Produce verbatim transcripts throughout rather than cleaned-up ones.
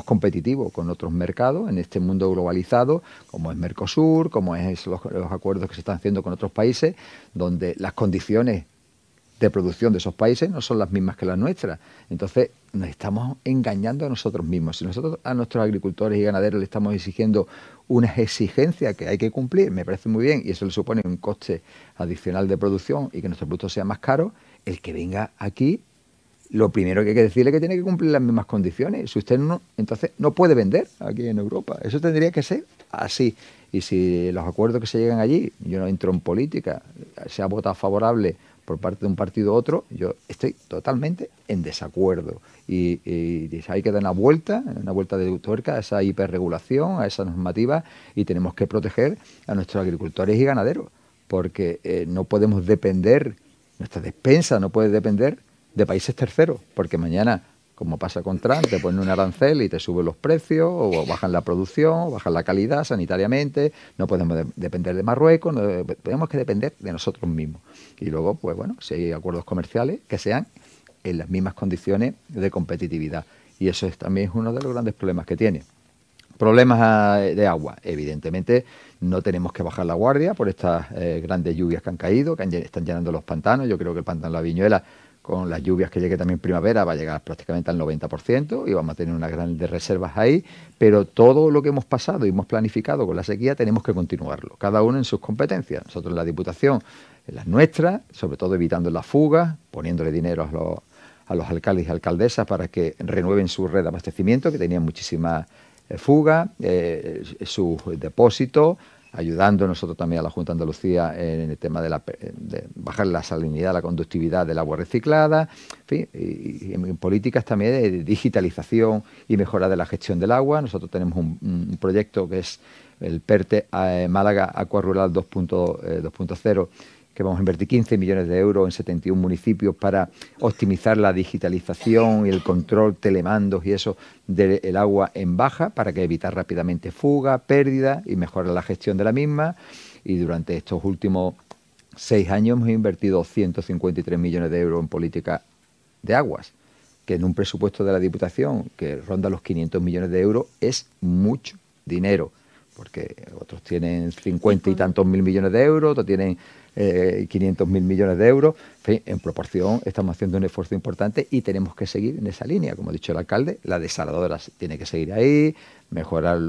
competitivos con otros mercados en este mundo globalizado, como es Mercosur, como es los, los acuerdos que se están haciendo con otros países, donde las condiciones de producción de esos países no son las mismas que las nuestras. Entonces, nos estamos engañando a nosotros mismos. Si nosotros a nuestros agricultores y ganaderos le estamos exigiendo unas exigencias que hay que cumplir, me parece muy bien, y eso le supone un coste adicional de producción y que nuestro producto sea más caro, el que venga aquí, lo primero que hay que decirle es que tiene que cumplir las mismas condiciones. Si usted no, entonces no puede vender aquí en Europa. Eso tendría que ser así. Y si los acuerdos que se llegan allí, yo no entro en política, se ha votado favorable por parte de un partido u otro, yo estoy totalmente en desacuerdo. Y, y hay que dar una vuelta, una vuelta de tuerca a esa hiperregulación, a esa normativa, y tenemos que proteger a nuestros agricultores y ganaderos, porque eh, no podemos depender, nuestra despensa no puede depender de países terceros, porque mañana, como pasa con Trump, te ponen un arancel y te suben los precios, o bajan la producción, o bajan la calidad sanitariamente. No podemos de depender de Marruecos, no, tenemos que depender de nosotros mismos. Y luego, pues bueno, si hay acuerdos comerciales, que sean en las mismas condiciones de competitividad. Y eso es también uno de los grandes problemas que tiene. Problemas de agua. Evidentemente, no tenemos que bajar la guardia por estas eh, grandes lluvias que han caído, que han, están llenando los pantanos. Yo creo que el pantano de la Viñuela, con las lluvias que llegue también primavera, va a llegar prácticamente al noventa por ciento y vamos a tener unas grandes reservas ahí, pero todo lo que hemos pasado y hemos planificado con la sequía tenemos que continuarlo, cada uno en sus competencias. Nosotros en la Diputación, en las nuestras, sobre todo evitando las fugas, poniéndole dinero a los, a los alcaldes y alcaldesas para que renueven su red de abastecimiento, que tenían muchísimas eh, fugas, eh, sus depósitos, ayudando nosotros también a la Junta de Andalucía en el tema de, la, de bajar la salinidad, la conductividad del agua reciclada, en fin, y, y en políticas también de digitalización y mejora de la gestión del agua. Nosotros tenemos un, un proyecto que es el PERTE eh, Málaga Aqua Rural dos punto cero, que vamos a invertir quince millones de euros en setenta y un municipios para optimizar la digitalización y el control telemandos y eso del agua en baja, para que evitar rápidamente fuga, pérdida y mejorar la gestión de la misma. Y durante estos últimos seis años hemos invertido ciento cincuenta y tres millones de euros en política de aguas, que en un presupuesto de la Diputación que ronda los quinientos millones de euros es mucho dinero, porque otros tienen cincuenta y tantos mil millones de euros, otros tienen eh, quinientos mil millones de euros. En fin, en proporción estamos haciendo un esfuerzo importante y tenemos que seguir en esa línea. Como ha dicho el alcalde, la desaladora tiene que seguir ahí, mejorar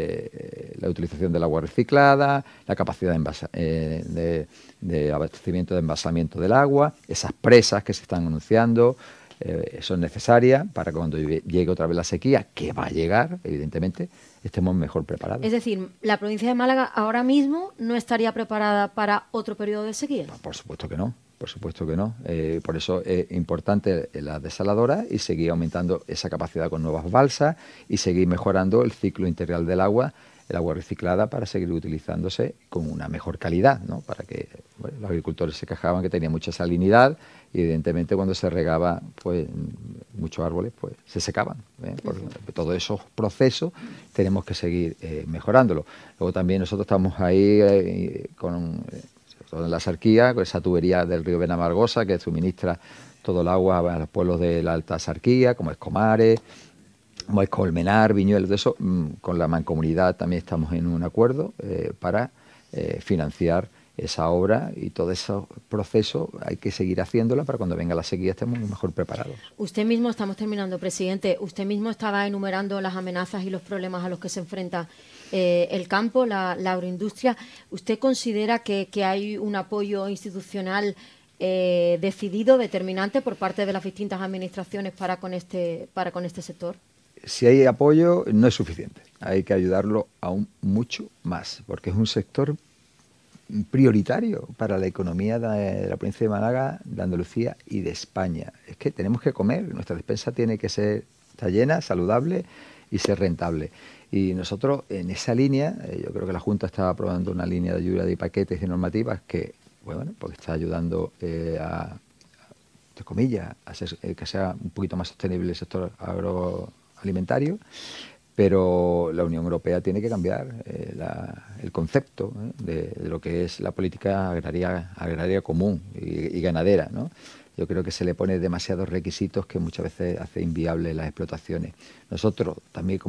eh, la utilización del agua reciclada, la capacidad de, envasa, eh, de, de abastecimiento, de envasamiento del agua, esas presas que se están anunciando. Eh, son necesarias para que cuando llegue otra vez la sequía, que va a llegar, evidentemente, estemos mejor preparados. Es decir, ¿la provincia de Málaga ahora mismo no estaría preparada para otro periodo de sequía? No, por supuesto que no, por supuesto que no. Eh, por eso es importante la desaladora y seguir aumentando esa capacidad con nuevas balsas y seguir mejorando el ciclo integral del agua, el agua reciclada, para seguir utilizándose con una mejor calidad, ¿no? Para que bueno, los agricultores se quejaban que tenía mucha salinidad y evidentemente cuando se regaba, pues muchos árboles pues se secaban, ¿eh? Por todos esos procesos tenemos que seguir eh, mejorándolo. Luego también nosotros estamos ahí eh, con eh, sobre todo en la Sarquía, con esa tubería del río Benamargosa que suministra todo el agua a los pueblos de la Alta Sarquía, como es Comares, como es Colmenar, Viñuelos, de eso. Con la Mancomunidad también estamos en un acuerdo eh, para eh, financiar esa obra, y todo ese proceso hay que seguir haciéndola para cuando venga la sequía estemos mejor preparados. Usted mismo, estamos terminando, presidente, usted mismo estaba enumerando las amenazas y los problemas a los que se enfrenta eh, el campo, la, la agroindustria. ¿Usted considera que, que hay un apoyo institucional eh, decidido, determinante por parte de las distintas administraciones para con este, para con este sector? Si hay apoyo, no es suficiente. Hay que ayudarlo aún mucho más, porque es un sector prioritario para la economía de la provincia de Málaga, de Andalucía y de España. Es que tenemos que comer, nuestra despensa tiene que ser, estar llena, saludable y ser rentable. Y nosotros en esa línea, eh, yo creo que la Junta está aprobando una línea de ayuda de paquetes y normativas que, bueno, pues está ayudando eh, a, entre comillas, a ser, eh, que sea un poquito más sostenible el sector agroalimentario. Pero la Unión Europea tiene que cambiar eh, la, el concepto ¿eh? de, de lo que es la política agraria, agraria común y, y ganadera, ¿no? Yo creo que se le pone demasiados requisitos que muchas veces hace inviable las explotaciones. Nosotros también como